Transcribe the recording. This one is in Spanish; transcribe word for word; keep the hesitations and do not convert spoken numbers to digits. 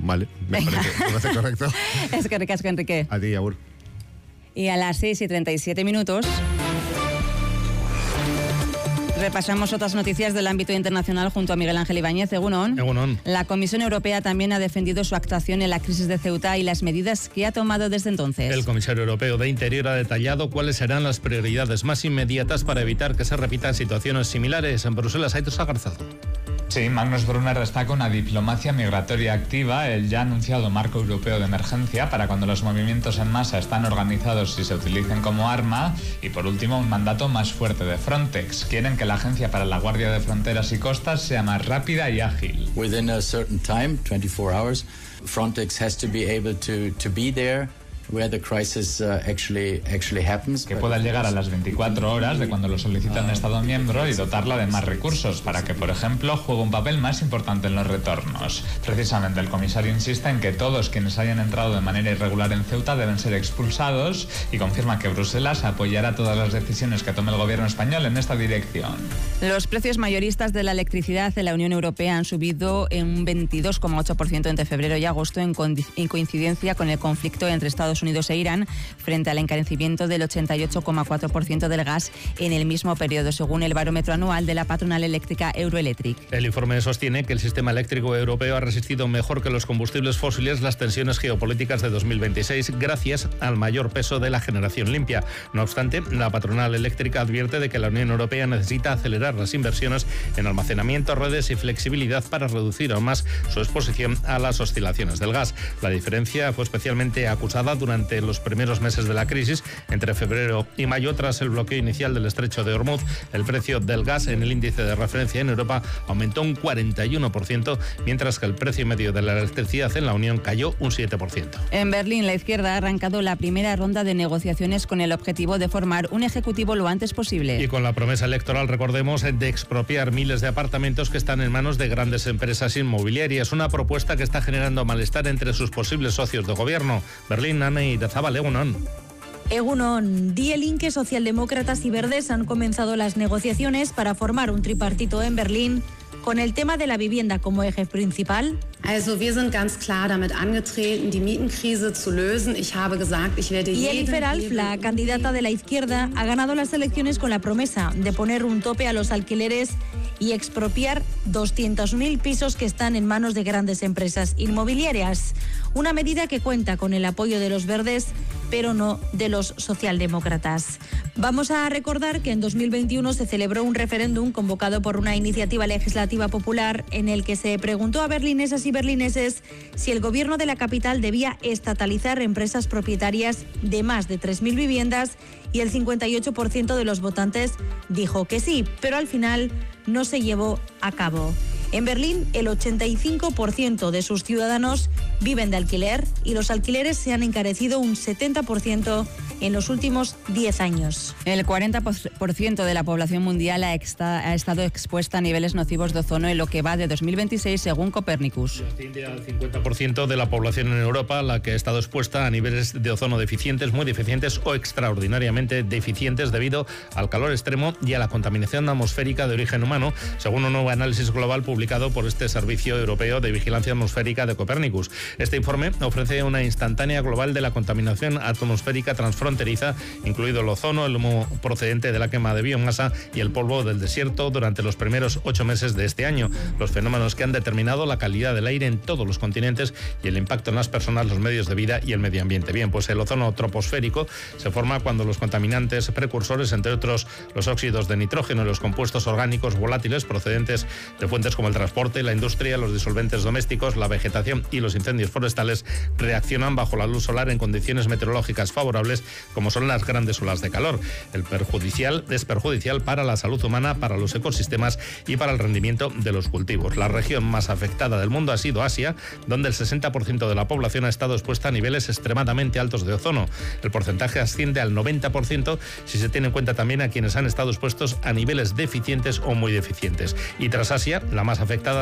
Vale, me parece, me parece correcto. Es que ricasco, Enrique. A ti, Agur. Y a las seis y treinta y siete minutos repasamos otras noticias del ámbito internacional junto a Miguel Ángel Ibáñez. Egunon. Egunon. La Comisión Europea también ha defendido su actuación en la crisis de Ceuta y las medidas que ha tomado desde entonces. El comisario europeo de Interior ha detallado cuáles serán las prioridades más inmediatas para evitar que se repitan situaciones similares. En Bruselas, Aitor Agarzado. Sí, Magnus Brunner destaca una diplomacia migratoria activa, el ya anunciado marco europeo de emergencia para cuando los movimientos en masa están organizados y se utilicen como arma, y por último un mandato más fuerte de Frontex. Quieren que la Agencia para la Guardia de Fronteras y Costas sea más rápida y ágil. Within a certain time, twenty-four hours, Frontex has to be able to, to be there where the crisis uh, actually, actually happens. Que pueda llegar a las veinticuatro horas de cuando lo solicita un Estado miembro y dotarla de más recursos para que, por ejemplo, juegue un papel más importante en los retornos. Precisamente el comisario insiste en que todos quienes hayan entrado de manera irregular en Ceuta deben ser expulsados y confirma que Bruselas apoyará todas las decisiones que tome el gobierno español en esta dirección. Los precios mayoristas de la electricidad en la Unión Europea han subido en un veintidós coma ocho por ciento entre febrero y agosto en, en coincidencia con el conflicto entre Estados Unidos e Irán, frente al encarecimiento del ochenta y ocho coma cuatro por ciento del gas en el mismo periodo, según el barómetro anual de la patronal eléctrica Euroelectric. El informe sostiene que el sistema eléctrico europeo ha resistido mejor que los combustibles fósiles las tensiones geopolíticas de dos mil veintiséis, gracias al mayor peso de la generación limpia. No obstante, la patronal eléctrica advierte de que la Unión Europea necesita acelerar las inversiones en almacenamiento, redes y flexibilidad para reducir aún más su exposición a las oscilaciones del gas. La diferencia fue especialmente acusada durante durante los primeros meses de la crisis, entre febrero y mayo, tras el bloqueo inicial del estrecho de Hormuz. El precio del gas en el índice de referencia en Europa aumentó un cuarenta y uno por ciento, mientras que el precio medio de la electricidad en la Unión cayó un siete por ciento. En Berlín, la izquierda ha arrancado la primera ronda de negociaciones con el objetivo de formar un ejecutivo lo antes posible. Y con la promesa electoral, recordemos, de expropiar miles de apartamentos que están en manos de grandes empresas inmobiliarias. Una propuesta que está generando malestar entre sus posibles socios de gobierno. Berlín, Ana y Dazabal, Egunon. Egunon, Die Linke, socialdemócratas y verdes han comenzado las negociaciones para formar un tripartito en Berlín con el tema de la vivienda como eje principal. Also, wir sind ganz klar damit angetreten, die Mietenkrise zu lösen. Ich habe gesagt, ich werde Y Elifer Alf, la candidata de la izquierda, ha ganado las elecciones con la promesa de poner un tope a los alquileres y expropiar doscientos mil pisos que están en manos de grandes empresas inmobiliarias. Una medida que cuenta con el apoyo de los verdes, pero no de los socialdemócratas. Vamos a recordar que en dos mil veintiuno se celebró un referéndum convocado por una iniciativa legislativa popular en el que se preguntó a berlinesas y berlineses si el gobierno de la capital debía estatalizar empresas propietarias de más de tres mil viviendas, y el cincuenta y ocho por ciento de los votantes dijo que sí, pero al final no se llevó a cabo. En Berlín, el ochenta y cinco por ciento de sus ciudadanos viven de alquiler y los alquileres se han encarecido un setenta por ciento en los últimos diez años. El cuarenta por ciento de la población mundial ha, exta, ha estado expuesta a niveles nocivos de ozono en lo que va de dos mil veintiséis, según Copernicus. Asciende al cincuenta por ciento de la población en Europa la que ha estado expuesta a niveles de ozono deficientes, muy deficientes o extraordinariamente deficientes debido al calor extremo y a la contaminación atmosférica de origen humano, según un nuevo análisis global publicado por este Servicio Europeo de Vigilancia Atmosférica de Copernicus. Este informe ofrece una instantánea global de la contaminación atmosférica transfronteriza, incluido el ozono, el humo procedente de la quema de biomasa y el polvo del desierto durante los primeros ocho meses de este año, los fenómenos que han determinado la calidad del aire en todos los continentes y el impacto en las personas, los medios de vida y el medio ambiente. Bien, pues el ozono troposférico se forma cuando los contaminantes precursores, entre otros los óxidos de nitrógeno y los compuestos orgánicos volátiles procedentes de fuentes como el transporte, la industria, los disolventes domésticos, la vegetación y los incendios forestales, reaccionan bajo la luz solar en condiciones meteorológicas favorables, como son las grandes olas de calor. El perjudicial es perjudicial para la salud humana, para los ecosistemas y para el rendimiento de los cultivos. La región más afectada del mundo ha sido Asia, donde el sesenta por ciento de la población ha estado expuesta a niveles extremadamente altos de ozono. El porcentaje asciende al noventa por ciento si se tiene en cuenta también a quienes han estado expuestos a niveles deficientes o muy deficientes. Y tras Asia, la más afectada